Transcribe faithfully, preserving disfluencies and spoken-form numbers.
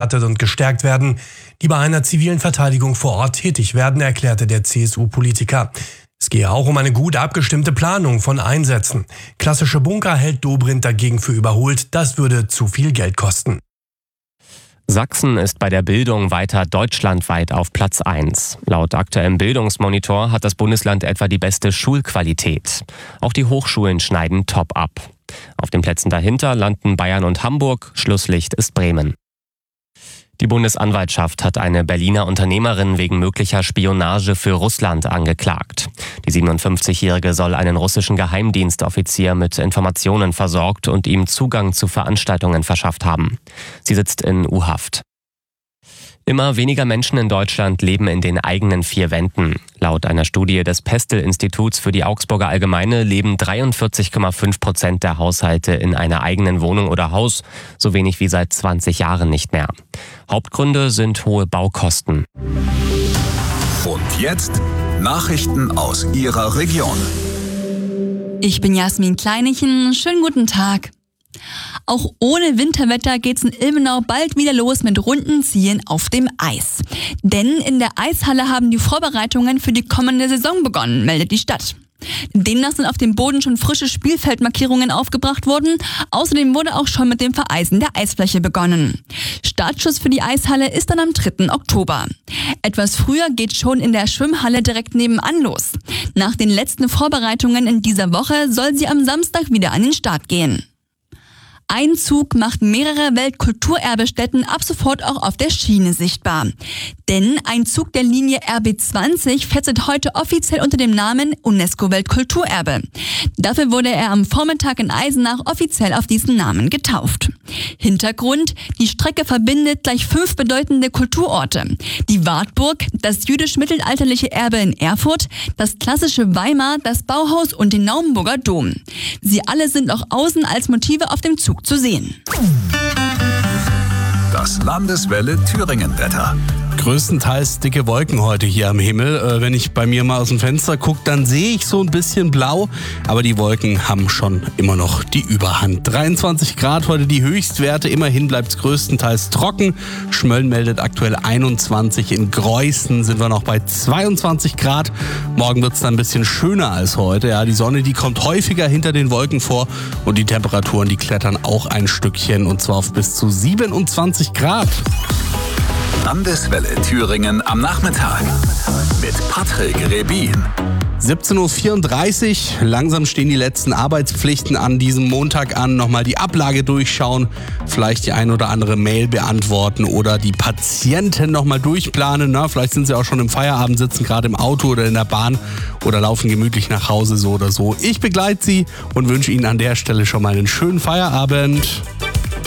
ausgestattet und gestärkt werden, die bei einer zivilen Verteidigung vor Ort tätig werden, erklärte der C S U-Politiker. Es gehe auch um eine gut abgestimmte Planung von Einsätzen. Klassische Bunker hält Dobrindt dagegen für überholt. Das würde zu viel Geld kosten. Sachsen ist bei der Bildung weiter deutschlandweit auf Platz eins. Laut aktuellem Bildungsmonitor hat das Bundesland etwa die beste Schulqualität. Auch die Hochschulen schneiden top ab. Auf den Plätzen dahinter landen Bayern und Hamburg, Schlusslicht ist Bremen. Die Bundesanwaltschaft hat eine Berliner Unternehmerin wegen möglicher Spionage für Russland angeklagt. Die siebenundfünfzigjährige soll einen russischen Geheimdienstoffizier mit Informationen versorgt und ihm Zugang zu Veranstaltungen verschafft haben. Sie sitzt in U-Haft. Immer weniger Menschen in Deutschland leben in den eigenen vier Wänden. Laut einer Studie des Pestel-Instituts für die Augsburger Allgemeine leben dreiundvierzig Komma fünf Prozent der Haushalte in einer eigenen Wohnung oder Haus, so wenig wie seit zwanzig Jahren nicht mehr. Hauptgründe sind hohe Baukosten. Und jetzt Nachrichten aus Ihrer Region. Ich bin Jasmin Kleinichen. Schönen guten Tag. Auch ohne Winterwetter geht's in Ilmenau bald wieder los mit Rundenziehen auf dem Eis. Denn in der Eishalle haben die Vorbereitungen für die kommende Saison begonnen, meldet die Stadt. Demnach sind auf dem Boden schon frische Spielfeldmarkierungen aufgebracht worden. Außerdem wurde auch schon mit dem Vereisen der Eisfläche begonnen. Startschuss für die Eishalle ist dann am dritten Oktober. Etwas früher geht schon in der Schwimmhalle direkt nebenan los. Nach den letzten Vorbereitungen in dieser Woche soll sie am Samstag wieder an den Start gehen. Ein Zug macht mehrere Weltkulturerbestätten ab sofort auch auf der Schiene sichtbar. Denn ein Zug der Linie R B zwanzig fährt seit heute offiziell unter dem Namen UNESCO-Weltkulturerbe. Dafür wurde er am Vormittag in Eisenach offiziell auf diesen Namen getauft. Hintergrund: Die Strecke verbindet gleich fünf bedeutende Kulturorte. Die Wartburg, das jüdisch-mittelalterliche Erbe in Erfurt, das klassische Weimar, das Bauhaus und den Naumburger Dom. Sie alle sind auch außen als Motive auf dem Zug zu sehen. Das Landeswelle Thüringen-Wetter. Größtenteils dicke Wolken heute hier am Himmel. Äh, wenn ich bei mir mal aus dem Fenster gucke, dann sehe ich so ein bisschen blau. Aber die Wolken haben schon immer noch die Überhand. dreiundzwanzig Grad heute die Höchstwerte. Immerhin bleibt es größtenteils trocken. Schmölln meldet aktuell einundzwanzig. In Greußen sind wir noch bei zweiundzwanzig Grad. Morgen wird es dann ein bisschen schöner als heute. Ja, die Sonne, die kommt häufiger hinter den Wolken vor. Und die Temperaturen, die klettern auch ein Stückchen. Und zwar auf bis zu siebenundzwanzig Grad. Landeswelle Thüringen am Nachmittag mit Patrick Rebin. siebzehn Uhr vierunddreißig, langsam stehen die letzten Arbeitspflichten an diesem Montag an. Nochmal die Ablage durchschauen, vielleicht die ein oder andere Mail beantworten oder die Patienten nochmal durchplanen. Na, vielleicht sind sie auch schon im Feierabend, sitzen gerade im Auto oder in der Bahn oder laufen gemütlich nach Hause, so oder so. Ich begleite Sie und wünsche Ihnen an der Stelle schon mal einen schönen Feierabend.